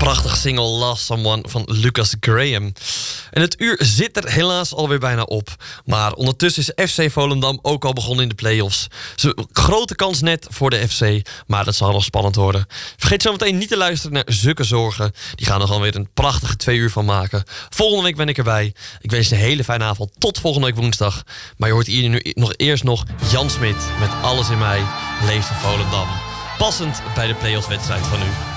Prachtige single Love Someone van Lucas Graham. En het uur zit er helaas alweer bijna op. Maar ondertussen is FC Volendam ook al begonnen in de play-offs. Grote kans net voor de FC, maar dat zal nog spannend worden. Vergeet zometeen niet te luisteren naar Zukke Zorgen. Die gaan er gewoon weer een prachtige 2 uur van maken. Volgende week ben ik erbij. Ik wens je een hele fijne avond. Tot volgende week woensdag. Maar je hoort hier nu eerst nog Jan Smit met Alles in mij leeft voor Volendam. Passend bij de play-offs wedstrijd van nu.